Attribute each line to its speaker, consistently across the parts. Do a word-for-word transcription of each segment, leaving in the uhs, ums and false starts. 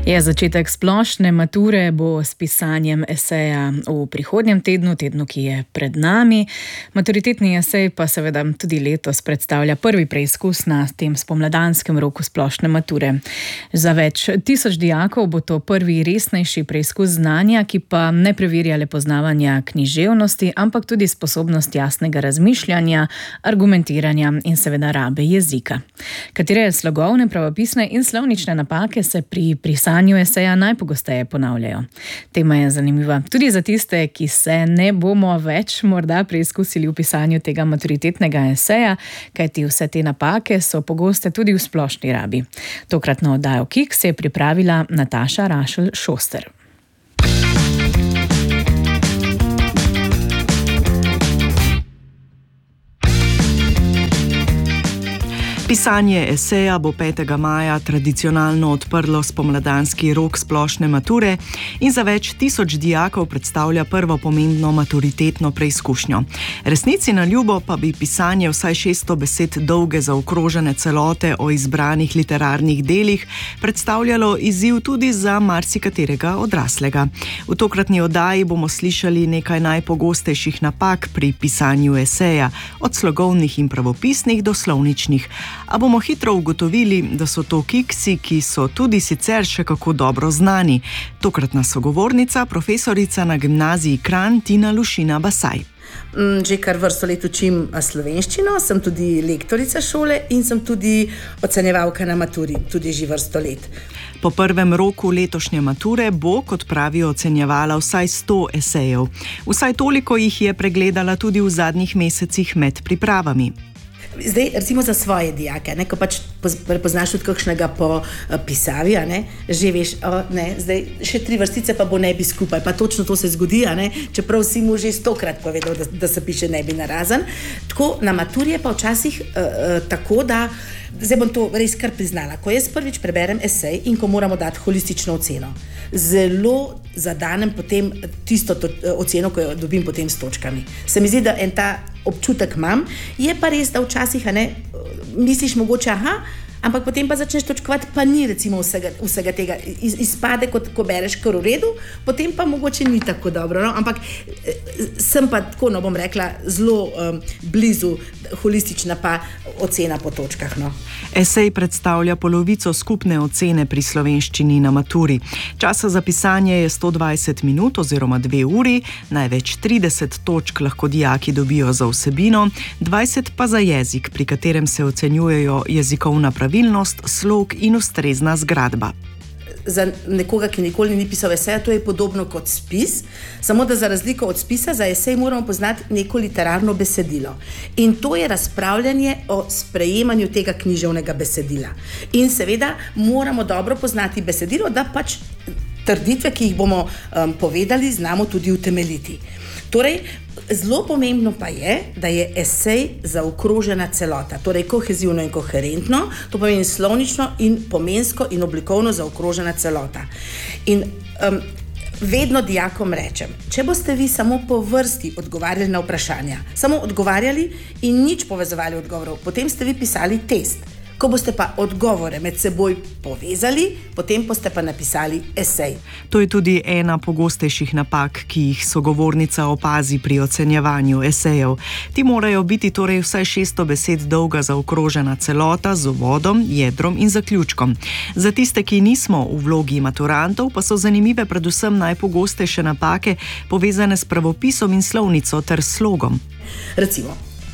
Speaker 1: Ja, začetek splošne mature bo s pisanjem eseja v prihodnjem tednu, tednu, ki je pred nami. Maturitetni esej pa seveda tudi letos predstavlja prvi preizkus na tem spomladanskem roku splošne mature. Za več tisoč dijakov bo to prvi resnejši preizkus znanja, ki pa ne preverja le poznavanja književnosti, ampak tudi sposobnost jasnega razmišljanja, argumentiranja in seveda rabe jezika. Katere slogovne, pravopisne in slovnične napake se pri pisanju eseja najpogosteje ponavljajo. Tema je zanimiva tudi za tiste, ki se ne bomo več morda preizkusili v pisanju tega maturitetnega eseja, kajti vse te napake so pogoste tudi v splošni rabi. Tokratno oddajo Kiks je pripravila Nataša Rašelj Šoster.
Speaker 2: Pisanje eseja bo petega maja tradicionalno odprlo spomladanski rok splošne mature in za več tisoč dijakov predstavlja prvo pomembno maturitetno preizkušnjo. Resnici na ljubo pa bi pisanje vsaj šeststo besed dolge zaokrožene celote o izbranih literarnih delih predstavljalo izziv tudi za marsikaterega odraslega. V tokratni oddaji bomo slišali nekaj najpogostejših napak pri pisanju eseja, od slogovnih in pravopisnih do slovničnih. A bomo hitro ugotovili, da so to kiksi, ki so tudi sicer še kako dobro znani. Tokratna sogovornica, profesorica na gimnaziji Kranj, Tina Lušina Basaj.
Speaker 3: Že kar vrsto let učim slovenščino, sem tudi lektorica šole in sem tudi ocenjevalka na maturi, tudi že vrsto let.
Speaker 2: Po prvem roku letošnje mature bo, kot pravi, ocenjevala vsaj sto esejev. Vsaj toliko jih je pregledala tudi v zadnjih mesecih med pripravami.
Speaker 3: Zdaj, recimo za svoje dijake, ne, ko pač prepoznaš tudi kakšnega po pisavi, ne, že veš, o, ne, zdaj še tri vrstice pa bo ne bi skupaj, pa točno to se zgodi, ne, čeprav si mu že stokrat povedal, da, da se piše ne bi narazen. Tako na maturi je pa včasih uh, uh, tako, da zdaj bom to res kar priznala. Ko jaz prvič preberem esej in ko moramo dati holistično oceno, zelo zadanem potem tisto to, oceno, ko jo dobim potem s točkami. Se mi zdi, da en ta občutek imam, je pa res, da včasih a ne, misliš mogoče, aha, ampak potem pa začneš točkovati, pa ni recimo vsega, vsega tega. Iz, izpade, kot ko bereš kar v redu, potem pa mogoče ni tako dobro. No? Ampak sem pa tako, no bom rekla, zelo um, blizu holistična pa ocena po točkah. No?
Speaker 2: Esej predstavlja polovico skupne ocene pri slovenščini na maturi. Časa za pisanje je sto dvajset minut oziroma dve uri, največ trideset točk lahko dijaki dobijo za vsebino, dvajset pa za jezik, pri katerem se ocenjujejo jezikovna pravilnost, slog in ustrezna zgradba.
Speaker 3: Za nekoga, ki nikoli ni pisal eseja, to je podobno kot spis, samo da za razliko od spisa za esej moramo poznati neko literarno besedilo. In to je razpravljanje o sprejemanju tega književnega besedila. In seveda moramo dobro poznati besedilo, da pač trditve, ki jih bomo um, povedali, znamo tudi utemeljiti. Torej, zelo pomembno pa je, da je esej zaokrožena celota, torej kohezivno in koherentno, to pomeni slovnično in pomensko in oblikovno zaokrožena celota. In um, vedno dijakom rečem, če boste vi samo po vrsti odgovarjali na vprašanja, samo odgovarjali in nič povezovali odgovorov, potem ste vi pisali test. Ko boste pa odgovore med seboj povezali, potem boste pa napisali esej.
Speaker 2: To je tudi ena pogostejših napak, ki jih sogovornica opazi pri ocenjevanju esejev. Ti morajo biti torej vsaj šeststo besed dolga zaokrožena celota z uvodom, jedrom in zaključkom. Za tiste, ki nismo v vlogi maturantov, pa so zanimive predvsem najpogostejše napake povezane s pravopisom in slovnico ter slogom.
Speaker 3: Recimo,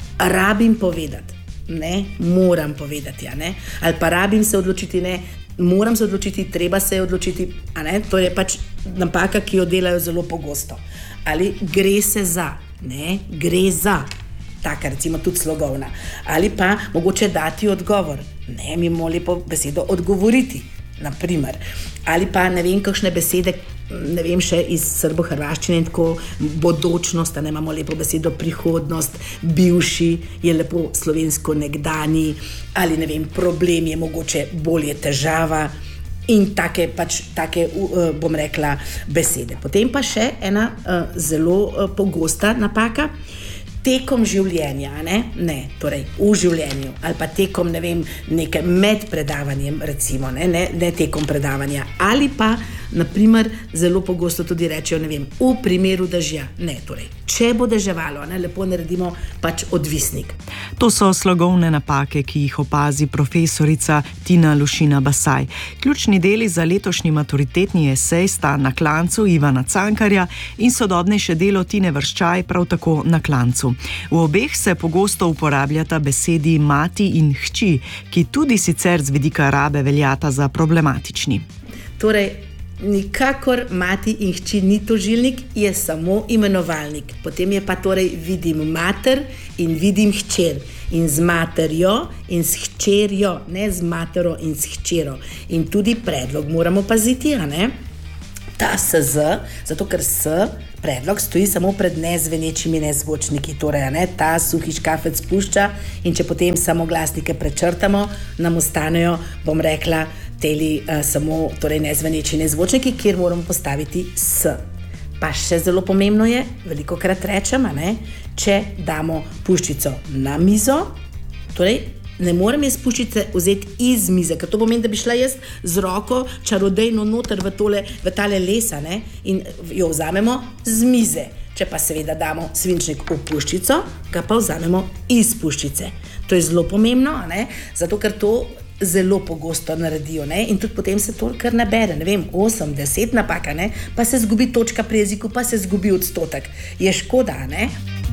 Speaker 3: rabim povedati. Ne, moram povedati, a ne, ali pa rabim se odločiti, ne, moram se odločiti, treba se odločiti, a ne, to je pač napaka, ki jo delajo zelo pogosto. Ali gre se za, ne, gre za, taka recimo tudi slogovna, ali pa mogoče dati odgovor, ne, mi moramo lepo besedo odgovoriti, naprimer, ali pa ne vem, kakšne besede, ne vem, še iz srbo-hrvaščine in tako, bodočnost, ne, imamo lepo besedo prihodnost, bivši je lepo slovensko nekdani, ali ne vem, problem je mogoče bolje težava in take pač, take, bom rekla, besede. Potem pa še ena uh, zelo uh, pogosta napaka, tekom življenja, ne? Ne, torej v življenju, ali pa tekom, ne vem, nekaj med predavanjem, recimo, ne? Ne, ne tekom predavanja, ali pa, naprimer, zelo pogosto tudi rečejo, ne vem, v primeru dežja, ne, torej, če bo deževalo, ne, lepo naredimo pač odvisnik.
Speaker 2: To so slogovne napake, ki jih opazi profesorica Tina Lušina Basaj. Ključni deli za letošnji maturitetni esej sta Na klancu Ivana Cankarja in sodobnejše delo Tine Vrščaj, prav tako Na klancu. V obeh se pogosto uporabljata besedi mati in hči, ki tudi sicer z vidika rabe veljata za problematični.
Speaker 3: Torej, nikakor mati in hči ni tožilnik, je samo imenovalnik. Potem je pa torej vidim mater in vidim hčer. In z materjo in s hčerjo, ne z matero in s hčero. In tudi predlog moramo paziti, a ne? Ta S Z, zato ker S, predlog, stoji samo pred nezvenečimi nezvočniki, torej, ne, ta suhi škafec pušča in če potem samoglasnike prečrtamo, nam ostanejo, bom rekla, teli uh, samo torej nezveneči nezvočniki, kjer moramo postaviti S. Pa še zelo pomembno je, veliko krat rečem, ne, če damo puščico na mizo, torej ne morem jaz puščice vzeti iz mize, ker to pomeni, da bi šla jaz z roko čarodejno noter v, tole, v tale lesa, ne, in jo vzamemo z mize. Če pa seveda damo svinčnik v puščico, ga pa vzamemo iz puščice. To je zelo pomembno, ne, zato ker to zelo pogosto naredijo, ne, in tudi potem se to kar nabere, ne vem, osem, deset napaka, ne, pa se zgubi točka pri jeziku, pa se zgubi odstotek. Je škoda, ne?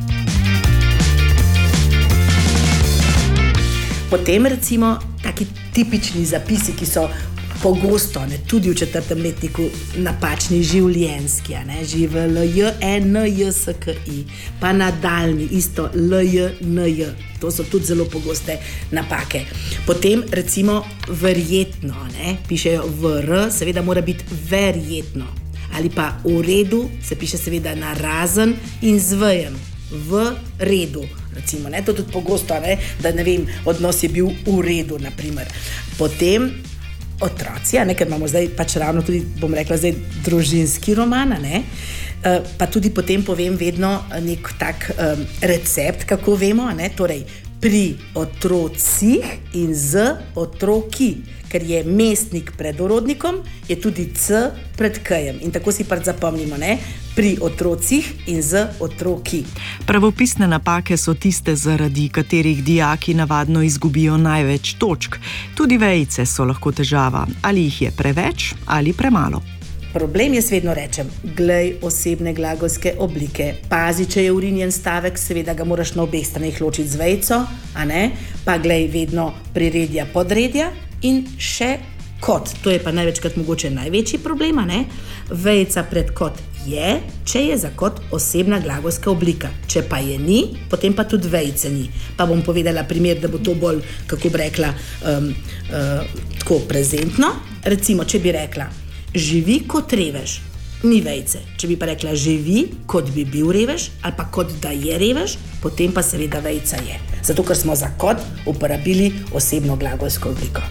Speaker 3: Potem recimo taki tipični zapisi, ki so pogosto, ne, tudi v četrtem letniku napačni, življenjski, ne, živ L J E N J S K I, pa nadaljni, isto L J N J, to so tudi zelo pogoste napake. Potem recimo verjetno, ne, pišejo V R, seveda mora biti verjetno, ali pa v redu, se piše seveda na razen in z V-jem, v redu. Recimo, ne, to tudi pogosto, ne, da ne vem, odnos je bil v redu, naprimer. Potem otroci, ne, ker imamo zdaj pač ravno tudi, bom rekla, zdaj družinski roman, ne, pa tudi potem povem vedno nek tak um, recept, kako vemo, ne, torej pri otrocih in z otroki, ker je mestnik pred orodnikom, je tudi C pred K-jem. In tako si pač zapomnimo, ne? Pri otrocih in z otroki.
Speaker 2: Pravopisne napake so tiste, zaradi katerih dijaki navadno izgubijo največ točk. Tudi vejice so lahko težava. Ali jih je preveč ali premalo.
Speaker 3: Problem jaz vedno rečem, glej osebne glagolske oblike. Pazi, če je urinjen stavek, seveda ga moraš na obeh straneh ločiti z vejico, a ne? Pa glej vedno priredja, podredja in še kot. To je pa največkrat mogoče največji problem, a ne? Vejica pred kot je, če je za kot osebna glagolska oblika. Če pa je ni, potem pa tudi vejice ni. Pa bom povedala primer, da bo to bolj, kako bi rekla, um, uh, tako prezentno. Recimo, če bi rekla, živi kot revež, ni vejice. Če bi pa rekla živi, kot bi bil revež, ali pa kot da je revež, potem pa seveda vejica je. Zato, ker smo za kot uporabili osebno glagolsko obliko.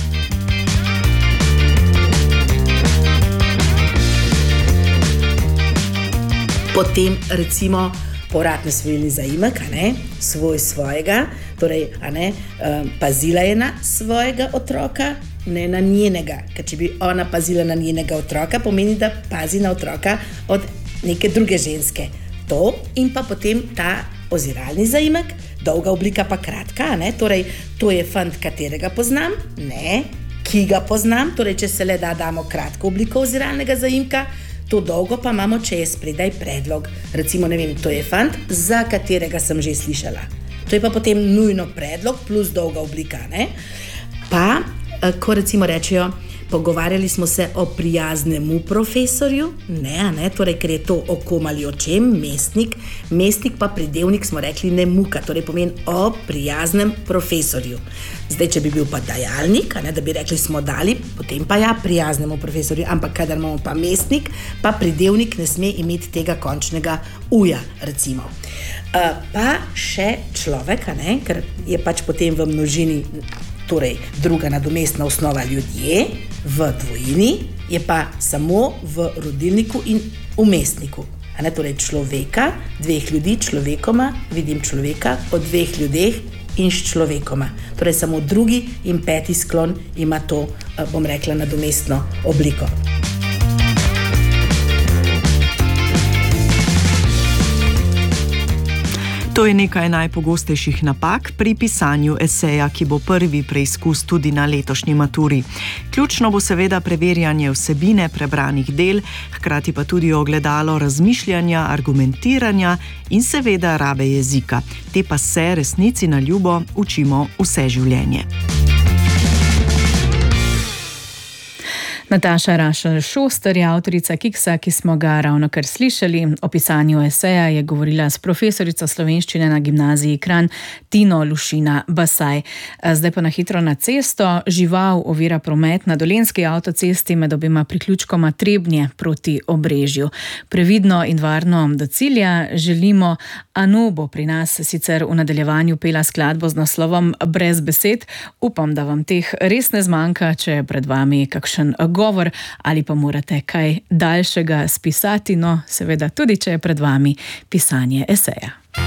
Speaker 3: Potem recimo povratno svilni zaimek, a ne, svoj svojega, torej, a ne, pazila je na svojega otroka, ne na njenega, ker če bi ona pazila na njenega otroka, pomeni, da pazi na otroka od neke druge ženske. To in pa potem ta oziralni zaimek, dolga oblika pa kratka, ne, torej, to je fant, katerega poznam, ne, ki ga poznam, torej, če se le da damo kratko obliko oziralnega zaimka, to dolgo pa imamo, če je spredaj predlog. Recimo, ne vem, to je fant, za katerega sem že slišala. To je pa potem nujno predlog plus dolga oblika, ne. Pa, ko recimo rečejo, pogovarjali smo se o prijaznemu profesorju, ne, ne, torej, ker je to o kom ali o čem, mestnik, mestnik pa pridevnik smo rekli ne muka, torej pomeni o prijaznem profesorju. Zdaj, če bi bil pa dajalnik, ne, da bi rekli smo dali, potem pa ja, prijaznemu profesorju, ampak kadar imamo pa mestnik, pa pridevnik ne sme imeti tega končnega uja, recimo. Uh, pa še človek, ne, ker je pač potem v množini, torej druga nadomestna osnova ljudje, v dvojini je pa samo v rodilniku in v mestniku. A ne, torej človeka, dveh ljudi, človekoma, vidim človeka, o dveh ljudeh in s človekoma. Torej samo drugi in peti sklon ima to, bom rekla, nadomestno obliko.
Speaker 2: To je nekaj najpogostejših napak pri pisanju eseja, ki bo prvi preizkus tudi na letošnji maturi. Ključno bo seveda preverjanje vsebine prebranih del, hkrati pa tudi ogledalo razmišljanja, argumentiranja in seveda rabe jezika. Te pa se resnici na ljubo učimo vse življenje.
Speaker 1: Nataša Rašelj-Šoster je avtorica Kiksa, ki smo ga ravno kar slišali. O pisanju eseja je govorila s profesorico slovenščine na gimnaziji Kranj Tino Lušina-Basaj. Zdaj pa na hitro na cesto. Žival ovira promet na Dolenjski avtocesti med obima priključkoma Trebnje proti Obrežju. Previdno in varno do cilja želimo. Anu bo pri nas sicer v nadaljevanju pela skladbo z naslovom Brez besed. Upam, da vam teh res ne zmanjka, če je pred vami kakšen govor ali pa morate kaj daljšega spisati, no seveda tudi, če je pred vami pisanje eseja.